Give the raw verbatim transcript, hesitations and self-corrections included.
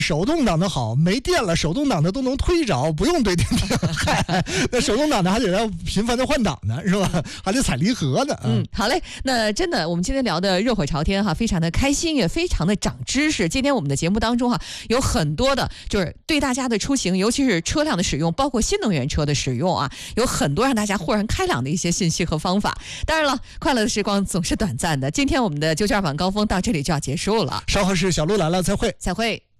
手动挡的好，没电了手动挡的都能推着，不用对电瓶。那手动挡的还得要频繁的换挡呢，是吧？还得踩离合呢。 嗯，好嘞。那真的，我们今天聊的热火朝天哈，非常的开心，也非常的长知识。今天我们的节目当中哈，有很多的就是对大家的出行，尤其是车辆的使用，包括新能源车的使用啊，有很多让大家豁然开朗的一些信息和方法。当然了，快乐的时光总是短暂的。今天我们的九九二晚高峰到这里就要结束了， 稍后是小鹿来了，再会， 再会。